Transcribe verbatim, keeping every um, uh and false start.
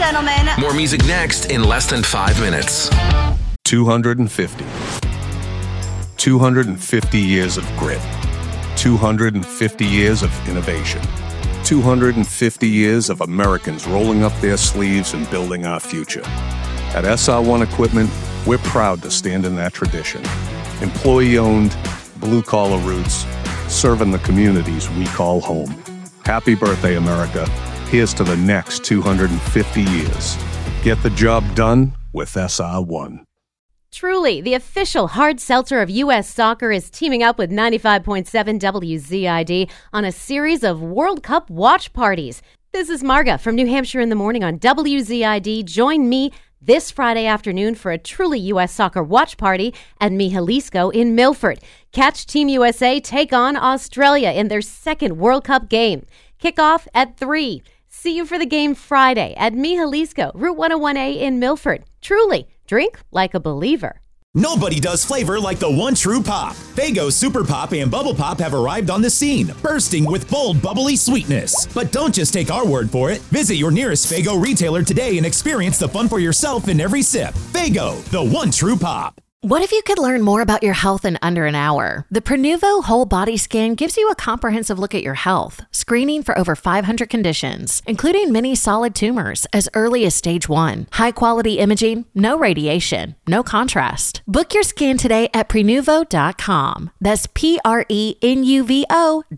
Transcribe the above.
gentlemen. More music next in less than five minutes. two hundred fifty. two hundred fifty years of grit. two hundred fifty years of innovation. two hundred fifty years of Americans rolling up their sleeves and building our future. At S R one Equipment, we're proud to stand in that tradition. Employee-owned, blue-collar roots, serving the communities we call home. Happy birthday, America. Here's to the next two hundred fifty years. Get the job done with S R one. Truly, the official hard seltzer of U S soccer is teaming up with ninety-five point seven W Z I D on a series of World Cup watch parties. This is Marga from New Hampshire in the Morning on W Z I D. Join me this Friday afternoon for a truly U S soccer watch party at Mi Jalisco in Milford. Catch Team U S A take on Australia in their second World Cup game. Kickoff at three. See you for the game Friday at Mi Jalisco, Route one oh one A in Milford. Truly, drink like a believer. Nobody does flavor like the one true pop. Faygo Super Pop and Bubble Pop have arrived on the scene, bursting with bold, bubbly sweetness. But don't just take our word for it. Visit your nearest Faygo retailer today and experience the fun for yourself in every sip. Faygo, the one true pop. What if you could learn more about your health in under an hour? The Prenuvo Whole Body Scan gives you a comprehensive look at your health, screening for over five hundred conditions, including many solid tumors as early as stage one. High-quality imaging, no radiation, no contrast. Book your scan today at Prenuvo dot com. That's P R E N U V O